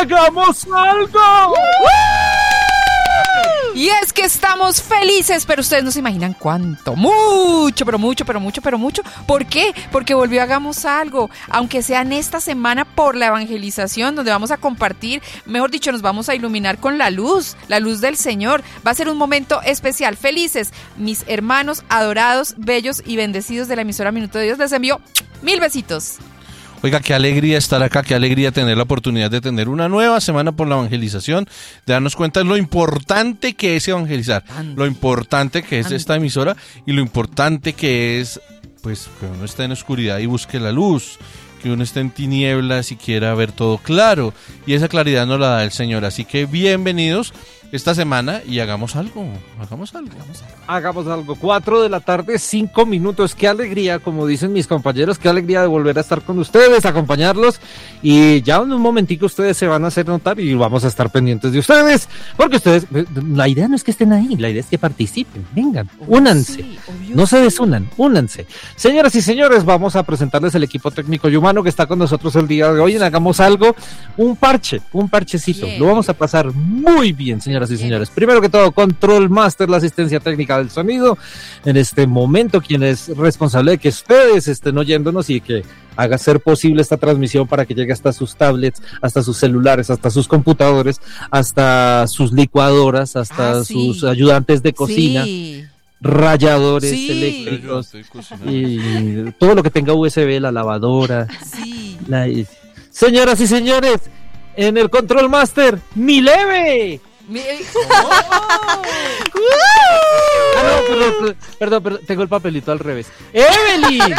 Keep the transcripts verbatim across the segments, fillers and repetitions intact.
¡Hagamos algo! Y es que estamos felices, pero ustedes no se imaginan cuánto, mucho, pero mucho, pero mucho, pero mucho. ¿Por qué? Porque volvió Hagamos Algo, aunque sea en esta semana por la evangelización, donde vamos a compartir, mejor dicho, nos vamos a iluminar con la luz, la luz del Señor. Va a ser un momento especial. Felices, mis hermanos adorados, bellos y bendecidos de la emisora Minuto de Dios, les envío mil besitos. Oiga, qué alegría estar acá, qué alegría tener la oportunidad de tener una nueva semana por la evangelización, de darnos cuenta de lo importante que es evangelizar, lo importante que es esta emisora y lo importante que es, pues, que uno esté en oscuridad y busque la luz, que uno esté en tinieblas y quiera ver todo claro, y esa claridad nos la da el Señor. Así que bienvenidos esta semana y hagamos algo, hagamos algo. Hagamos algo. Hagamos algo. Cuatro de la tarde, cinco minutos. Qué alegría, como dicen mis compañeros, qué alegría de volver a estar con ustedes, acompañarlos. Y ya en un momentico ustedes se van a hacer notar y vamos a estar pendientes de ustedes. Porque ustedes, la idea no es que estén ahí, la idea es que participen. Vengan, únanse. Sí, no se desunan, únanse. Señoras y señores, vamos a presentarles el equipo técnico y humano que está con nosotros el día de hoy en Hagamos Algo. Un parche, un parchecito. Bien. Lo vamos a pasar muy bien, señoras y señores. Primero que todo, Control Master, la asistencia técnica del sonido. En este momento, quien es responsable de que ustedes estén oyéndonos y que haga ser posible esta transmisión para que llegue hasta sus tablets, hasta sus celulares, hasta sus computadores, hasta sus licuadoras, hasta ah, sí. sus ayudantes de cocina. Sí. Ralladores sí. eléctricos y todo lo que tenga U S B, la lavadora. Sí. La... Señoras y señores, en el Control Master, Mileve. Mi... Oh. ah, no, perdón, perdón, perdón, tengo el papelito al revés. ¡Evelyn!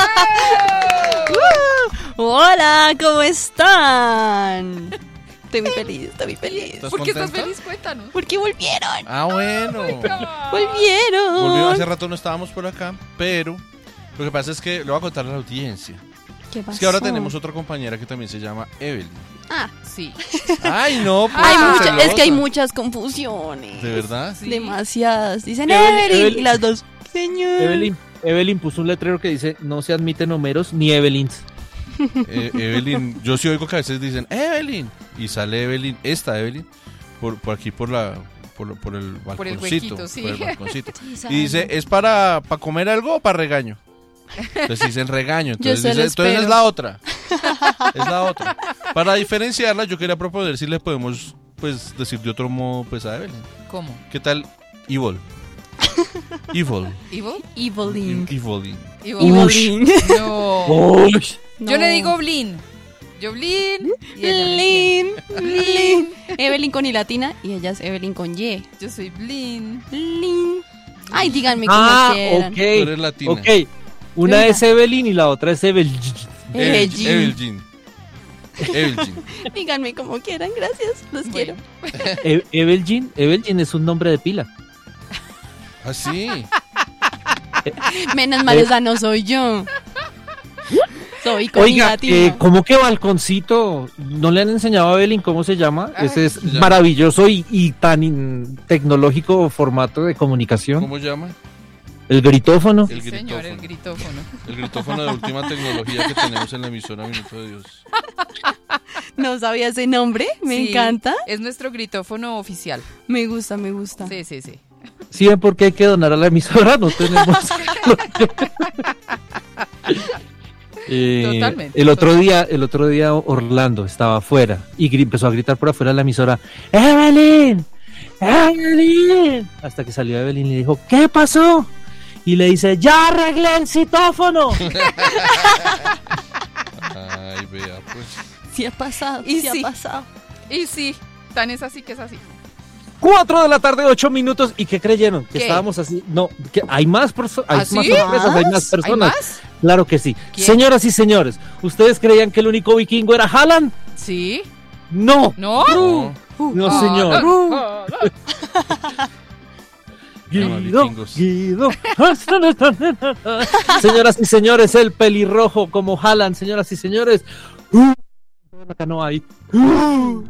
Hola, ¿cómo están? Estoy muy feliz, estoy muy feliz. ¿Por qué estás feliz? Cuéntanos. Porque volvieron. Ah, bueno. Oh volvieron. Volvieron, hace rato no estábamos por acá, pero lo que pasa es que le voy a contar a la audiencia. ¿Qué pasó? Es que ahora tenemos otra compañera que también se llama Evelyn. Ah, sí. Ay, no, pues hay mucha, es que hay muchas confusiones. ¿De verdad? Sí. Demasiadas. Dicen Evelyn, Evelyn y las dos. Señor. Evelyn, Evelyn puso un letrero que dice: no se admiten Homeros ni Evelyns. Eh, Evelyn, yo sí oigo que a veces dicen Evelyn y sale Evelyn, esta Evelyn, por, por aquí por la por, por el balconcito, por el, huequito, sí. por el balconcito. Sí, y dice: ¿es para, para comer algo o para regaño? Entonces dicen regaño, entonces, dice, entonces es la otra. Es la otra. Para diferenciarla, yo quería proponer si le podemos pues decir de otro modo pues a Evelyn. ¿Cómo? ¿Qué tal? Evil. Evil. ¿Evil? Evelyn. Evelyn. Evelyn. No. No. Yo le digo Blin. Yo Blin. Blin. Blin. Evelyn con I latina y ella es Evelyn con Y. Yo soy Blin. Blin. Ay, díganme cómo ah, quieran. Okay. Tú eres latina. Ok. Una es Evelyn y la otra es Evelyn. Evelyn. Evelyn. Evelyn. Díganme como quieran, gracias. Los bueno. quiero. E- Evelyn. Evelyn es un nombre de pila. ¿Ah, sí? Menos mal esa no soy yo. Soy con Oiga, eh, ¿cómo que balconcito? ¿No le han enseñado a Evelyn cómo se llama? Ay, ese es maravilloso y, y tan in, tecnológico formato de comunicación. ¿Cómo se llama? El gritófono. Sí, el gritófono. Señor, el gritófono. El gritófono de última tecnología que tenemos en la emisora Minuto de Dios. No sabía ese nombre, me sí, encanta. Es nuestro gritófono oficial. Me gusta, me gusta. Sí, sí, sí. ¿Sí ven por qué hay que donar a la emisora? No tenemos... eh, Totalmente. El otro día, el otro día Orlando estaba afuera y gr- empezó a gritar por afuera de la emisora: ¡Evelyn! ¡Evelyn! Hasta que salió Evelyn y le dijo: ¿qué pasó? Y le dice: ¡ya arreglé el citófono! Ay, vea, pues. Sí ha pasado, y sí, sí ha pasado. Y sí, tan es así que es así. Cuatro de la tarde, ocho minutos. ¿Y qué creyeron? Que ¿Qué? Estábamos así. No, que hay más personas. Hay ¿Ah, sí? más sorpresas, hay más personas. ¿Hay más? Claro que sí. ¿Quién? Señoras y señores, ¿ustedes creían que el único vikingo era Haaland? Sí. No. ¿No? No, uh, no uh, señor. Uh, uh, uh. Guido, Guido. Señoras y señores, el pelirrojo como Haaland. Señoras y señores. Uh, acá no hay. Uh.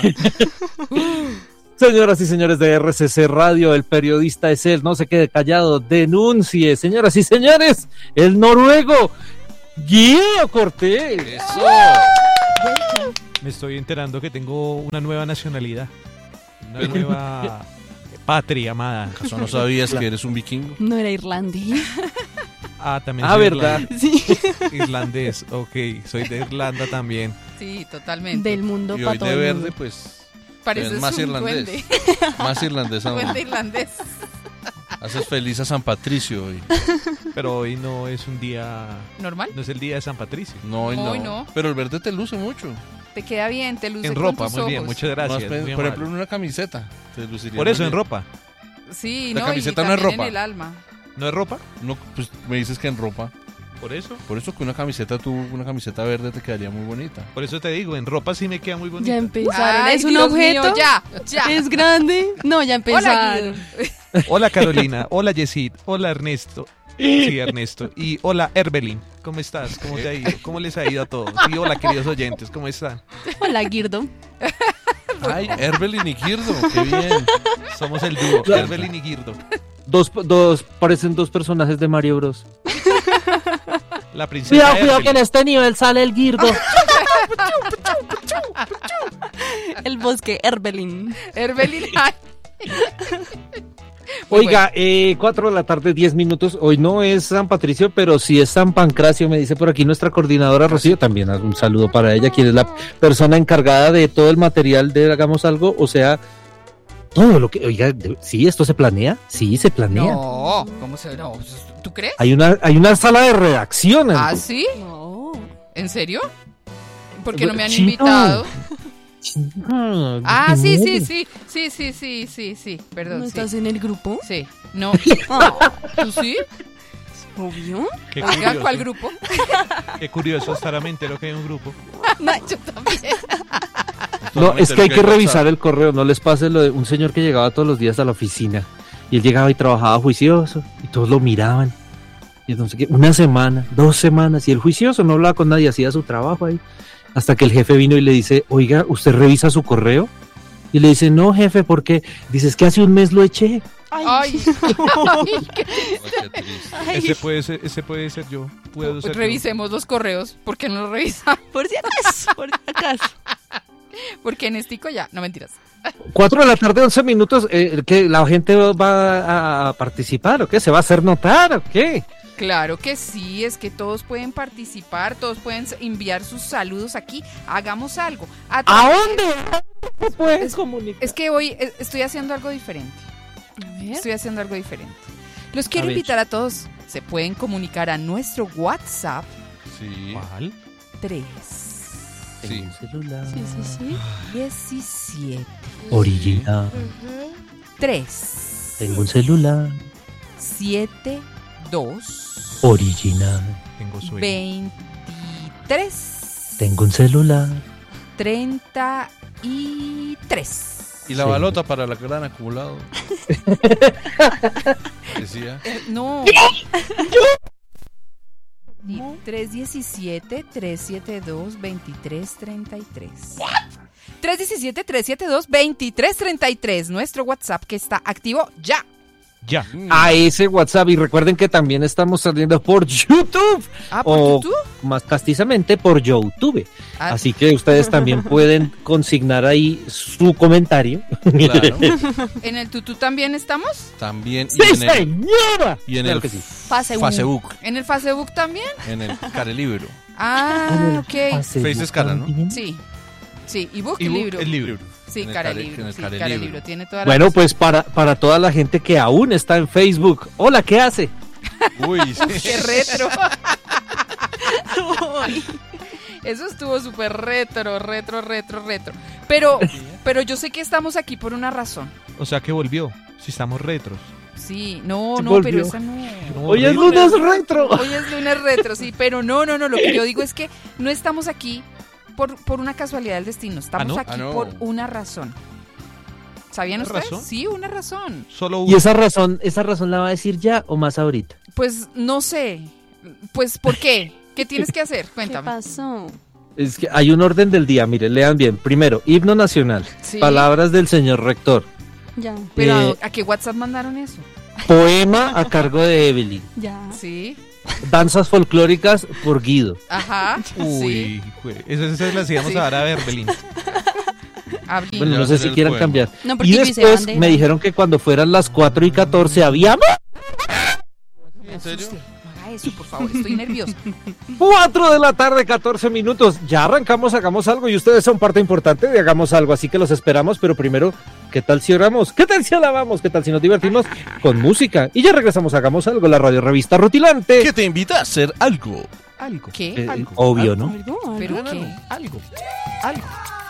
Señoras y señores de R C C Radio, el periodista es él, no se quede callado, denuncie. Señoras y señores, el noruego Guido Cortés. Eso. Me estoy enterando que tengo una nueva nacionalidad. Una nueva patria amada. ¿Acaso no sabías que eres un vikingo? No era irlandés. Ah, también Ah, soy ¿verdad? irlandés. Sí. Irlandés, ok. Soy de Irlanda también. Sí, totalmente. Del mundo Y para hoy todo de el verde, mundo. pues, Pareces más un irlandés. duende. más irlandés aún. Duende irlandés. Haces feliz a San Patricio hoy. Pero hoy no es un día... ¿Normal? No es el día de San Patricio. No, hoy no. Hoy no. Pero el verde te luce mucho. Te queda bien, te luce En con ropa, tus muy bien. ojos. Muchas No gracias. has muy pe- por amable. ejemplo, en una camiseta. Te luciría Por eso, muy en bien. ropa. Sí, La no, camiseta y no es también ropa. en el alma. ¿No es ropa? No, pues me dices que en ropa. Por eso. Por eso que una camiseta, tú, una camiseta verde te quedaría muy bonita. Por eso te digo, en ropa sí me queda muy bonita. Ya empezaron. Ay, ¿Es un Dios objeto? mío, ya, ya. ¿Es grande? No, ya Hola, empezaron. Guido. Hola Carolina, hola Yesid, hola Ernesto. Sí, Ernesto. Y hola Erbelin, ¿cómo estás? ¿Cómo te ha ido? ¿Cómo les ha ido a todos? Y hola queridos oyentes, ¿cómo están? Hola, Girdo. Ay, Erbelin y Girdo, qué bien. Somos el dúo, Erbelin y Girdo. Dos, dos, parecen dos personajes de Mario Bros. La princesa Cuidado, cuidado que en Erbelin. este nivel sale el Girdo. El bosque Erbelin. Herbelín. Ay. Oiga, eh, cuatro de la tarde, diez minutos. Hoy no es San Patricio, pero sí es San Pancracio, me dice por aquí nuestra coordinadora Rocío. También un saludo para ella, quien es la persona encargada de todo el material de Hagamos Algo. O sea, todo lo que... Oiga, de- sí, esto se planea. Sí, se planea. No, ¿cómo se no? ¿Tú crees? Hay una, hay una sala de redacción. ¿Ah, Anto. sí? No. ¿En serio? ¿Por qué no me han Chino. invitado? Ah, Ah, sí, no. sí, sí, sí, sí, sí, sí, sí, ¿No perdón, sí. estás en el grupo? Sí, no. Ah, ¿Tú sí? obvio. Qué Oiga, curioso, ¿cuál grupo? qué curioso, estar me entero que hay un grupo. No, yo también. No, es que hay que WhatsApp. revisar el correo. No les pase lo de un señor que llegaba todos los días a la oficina. Y él llegaba y trabajaba juicioso. Y todos lo miraban. Y entonces, ¿qué? Una semana, dos semanas. Y el juicioso no hablaba con nadie, hacía su trabajo ahí. Hasta que el jefe vino y le dice, oiga, ¿usted revisa su correo? Y le dice, no, jefe, ¿por qué? Dice, es que hace un mes lo eché. Ay, Ay, ay, qué- Ay, qué triste. ay, Ese puede ser, ese puede ser yo. Puedo ser yo. revisemos los correos. ¿Por qué no los revisamos? por si acaso, por si acaso. Porque en Estico ya, no mentiras. Cuatro de la tarde, once minutos. Eh, ¿qué, ¿La gente va a participar o qué? ¿Se va a hacer notar o qué? Claro que sí, es que todos pueden participar, todos pueden enviar sus saludos aquí. Hagamos algo. A ¿A través- dónde? ¿Se puede comunicar? Es que hoy eh, estoy haciendo algo diferente. A ver. Estoy haciendo algo diferente. Los quiero A ver. invitar a todos. Se pueden comunicar a nuestro WhatsApp Sí, ¿Cuál? tres sí. Celular. Sí, sí, sí. diecisiete Original. tres Tengo un celular. siete dos Original. Tengo sueño. veintitrés Tengo un celular. treinta y tres. Y la Sí. balota para el gran acumulado. Decía. Eh, no. Y tres diecisiete, tres setenta y dos, veintitrés treinta y tres. tres diecisiete, tres setenta y dos, veintitrés treinta y tres. Nuestro WhatsApp que está activo ya. Ya. A ese WhatsApp. Y recuerden que también estamos saliendo por YouTube. Ah, ¿por O YouTube? más castizamente por YouTube. Ah, Así que ustedes también pueden consignar ahí su comentario. Claro. ¿En el Tutu también estamos? También. ¡Sí, Y en el, señora! y en Claro el que sí. Fase uno. Facebook. ¿En el Facebook también? En el Carelibro. Ah, ok. Face es cara, ¿no? Sí. Sí, ebook y Ebook, libro. el libro. Sí, En el cara care- libro. en el Sí, care cara libro. libro. Tiene toda la Bueno, razón. pues para, para toda la gente que aún está en Facebook. Hola, ¿qué hace? Uy, ¡Qué retro! Eso estuvo súper retro, retro, retro, retro. Pero, pero yo sé que estamos aquí por una razón. O sea que volvió. Si estamos retros. Sí, no, Sí, no, volvió. pero esa no. No, Hoy es retro. lunes retro. Hoy es lunes retro, sí, pero no, no, no. Lo que yo digo es que no estamos aquí por, por una casualidad del destino. Estamos ¿Ah, no? aquí Ah, no. por una razón. ¿Sabían ¿Una ustedes? razón? Sí, una razón. Solo ¿Y uno. esa razón, esa razón la va a decir ya o más ahorita? Pues no sé. Pues, ¿por qué? ¿Qué tienes que hacer? ¿Qué Cuéntame. pasó? Es que hay un orden del día, miren, lean bien. Primero, himno nacional, Sí. palabras del señor rector, Ya, Pero Eh, ¿a qué WhatsApp mandaron eso? poema a cargo de Evelyn, ya. Sí. danzas folclóricas por Guido. Ajá. Uy, Sí. jue- eso, eso le hacíamos Sí. ahora a Herbelín. Abril. Bueno, Ya no va a sé ser si el quieran poema. cambiar. No, porque Y yo hice después bandera. me dijeron que cuando fueran las cuatro y catorce había ¿En serio? No haga eso, por favor, estoy nerviosa. cuatro de la tarde, catorce minutos. Ya arrancamos, hagamos algo y ustedes son parte importante de Hagamos Algo, así que los esperamos, pero primero, ¿qué tal si oramos? ¿Qué tal si alabamos? ¿Qué tal si nos divertimos con música? Y ya regresamos a Hagamos Algo, la radio revista rutilante. Que te invita a hacer algo. Algo. ¿Qué? Eh, algo, obvio, algo, ¿no? Algo, algo. ¿Pero No, no, qué? no, algo. Algo.